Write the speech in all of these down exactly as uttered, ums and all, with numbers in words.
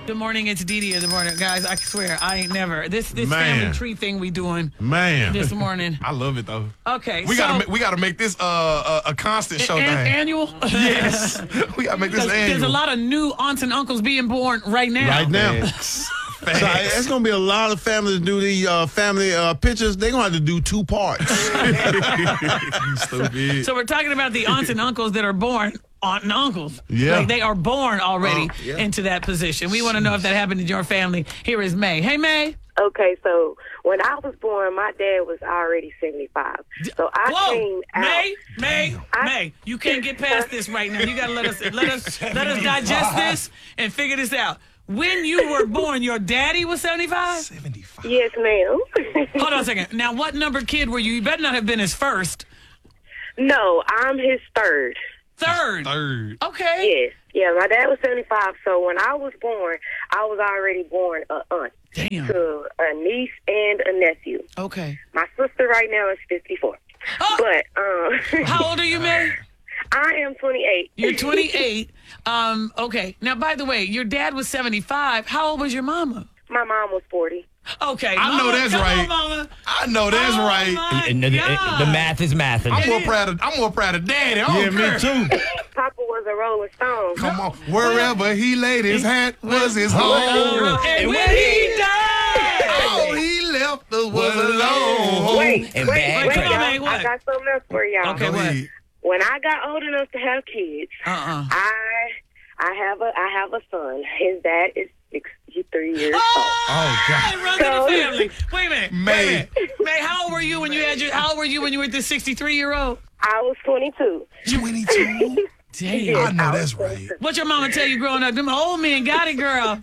Good morning, it's Dee Dee of the morning. Guys, I swear, I ain't never. This this Man. family tree thing we doing Man. this morning. I love it, though. Okay, We so, gotta ma- we gotta make this uh, a, a constant show an- thing. annual? Yes. We gotta make this There's, annual. there's a lot of new aunts and uncles being born right now. Right now. Facts. So it's gonna be a lot of families do the uh, family uh, pictures. They're gonna have to do two parts. You stupid. So we're talking about the aunts and uncles that are born aunt and uncles. Yeah. Like they are born already Oh, yeah. into that position. We want to know if that happened in your family. Here is May. Hey, May. Okay, so when I was born, my dad was already seventy-five. So I Whoa, came out. May, May, I- May. You can't get past this right now. You gotta let us let us let us digest this and figure this out. When you were born, your daddy was seventy-five? seventy-five. Yes, ma'am. Hold on a second. Now, what number kid were you? You better not have been his first. No, I'm his third. Third. Third. Okay. Yes. Yeah, my dad was seventy-five, so when I was born, I was already born a aunt Damn. to a niece and a nephew. Okay. My sister right now is fifty-four. Oh, But um, how old are you, May? I am twenty-eight. You're twenty-eight. Um, okay. Now, by the way, your dad was seventy-five. How old was your mama? My mom was forty. Okay. I know mama, that's come right. on, mama. I know that's Oh, right. my And the, the, God. the math is math. I'm more proud of I'm more proud of Daddy. I Yeah, don't me care. too. Papa was a Rolling Stone. Come on, wherever he laid his hat was his home. Oh, and when he died. All he left us was alone. Wait, And wait, bad wait, credit. y'all. Wait, what? I got something else for y'all. Okay, Go what? ahead. When I got old enough to have kids, Uh-uh. I I have a I have a son. His dad is sixty-three years old. Oh, God. It runs in the family. Wait a minute. May. Wait a minute. May, how old were you when you had your? How old were you when you were the sixty-three-year-old? I was twenty-two. twenty-two. Damn. I know that's right. What your mama tell you growing up? Them old men got it, girl.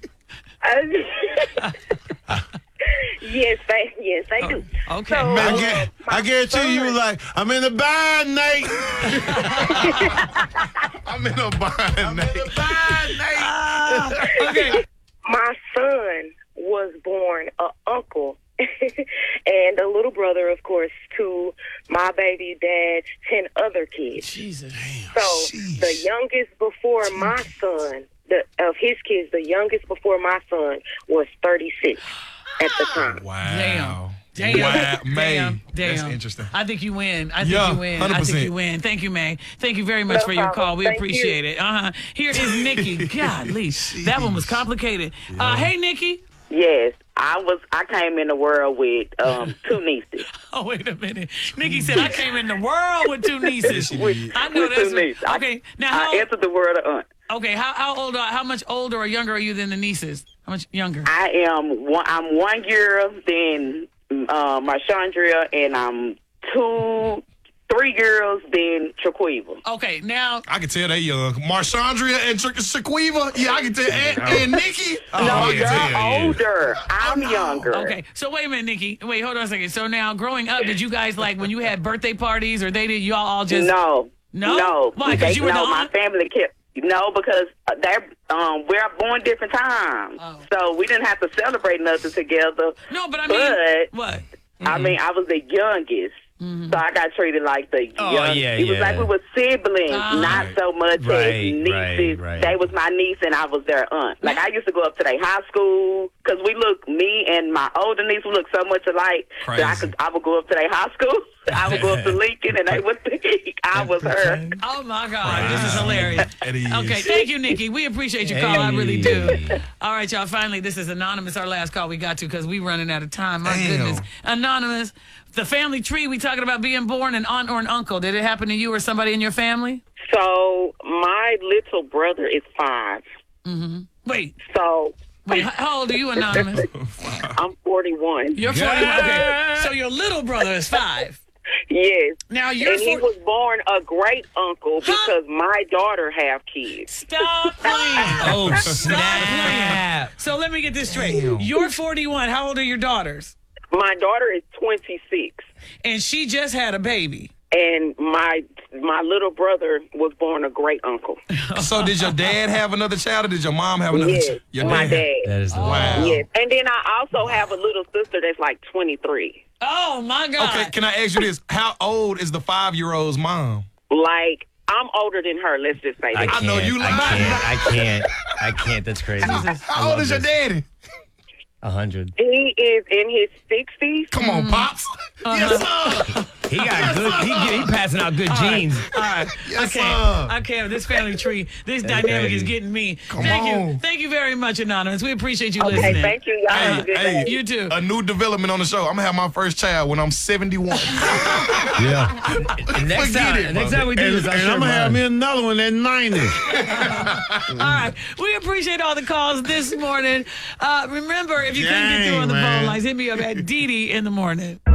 yes, they yes they do. Okay. So, I, uh, guarantee, my I guarantee you, you was son- like, I'm in the bind, Nate. I'm in a bind, Nate. Ah, okay. My son was born a uncle and a little brother, of course, to my baby dad's ten other kids. Jesus. So Sheesh. the youngest before my son, the of his kids, the youngest before my son was thirty-six at the time. Wow. Damn. Wow. May. Damn. Damn. That's interesting. I think you win. I think Yeah, you win. one hundred I think percent. you win. Thank you, May. Thank you very much No for your problem. call. We Thank appreciate you. it. Uh-huh. Here is Nikki. Golly. That one was complicated. Uh, hey, Nikki. Yes, I was. I came in the world with um, two nieces. Oh, wait a minute. Nikki said, I came in the world with two nieces. did. I know With that's two right. nieces. I- Okay, now how, I entered the world of aunt. okay, how, how old are, how much older or younger are you than the nieces? How much younger? I am one. I'm one girl, then uh, Marchandria, and I'm two, three girls, then Traquiva. Okay, now, I can tell they young. Marchandria and Sha- Shaquiva. Yeah, I can tell. And, and Nikki. Oh, No, I can you're tell. yeah. older. I'm younger. okay, so wait a minute, Nikki. Wait, hold on a second. So now, growing up, did you guys, like, when you had birthday parties or they did, y'all all just... No, No? no. Why, 'cause They you were the know my aunt? family kept. No, because they're um, we're born different times, Oh. so we didn't have to celebrate nothing together. No, but I mean... But- what? I mean, I was the youngest. Mm-hmm. So I got treated like the Oh, young. yeah, it was yeah. like we were siblings, Ah. not so much Right, as nieces. right, right. They was my niece and I was their aunt. Like I used to go up to their high school because we look, me and my older niece, we look so much alike. Crazy. That I could, I would go up to their high school. I would go up to Lincoln and they would think I was her. Oh, my God. This is hilarious. It is. Okay, thank you, Nikki. We appreciate your call. I really do. Hey. All right, y'all. Finally, this is Anonymous, our last call we got to because we running out of time. My Damn. goodness. Anonymous, the family tree, we talking about being born an aunt or an uncle. Did it happen to you or somebody in your family? So my little brother is five. Wait, So wait. h- How old are you, Anonymous? I'm forty-one. You're forty-one. Okay, so your little brother is five. Yes. Now you're And he four- was born a great uncle because my daughter have kids. Stop playing. Oh, playing. snap. So let me get this straight. You're forty-one. How old are your daughters? My daughter is twenty-six, And she just had a baby. and my my little brother was born a great uncle. So did your dad have another child or did your mom have another Yes, child? Your my dad. That is the Wow. Yes, and then I also have a little sister that's like twenty-three. Oh, my God. Okay, can I ask you this? How old is the five-year-old's mom? Like I'm older than her. Let's just say I that. can't. know you I lying. can't. I can't. I can't. That's crazy. How old is your daddy? A hundred. He is in his sixties. Come on, Pops. Yes, sir. He got good. He, he passing out good genes. All right. Yes, okay. sir. Okay. This family tree, this dynamic crazy. is getting me. Come Thank you. on. Thank you very much, Anonymous. We appreciate you Okay, listening. thank you. Y'all have a good Hey, day. You too. A new development on the show. I'm gonna have my first child when I'm seventy-one. Yeah. And next Forget time, it, next bro. time we do And, this, I'll and share I'm gonna have mine. me another one at ninety. All right. We appreciate all the calls this morning. Uh, remember, if you couldn't get through on the Dang, phone man. lines, hit me up at Dee Dee in the morning.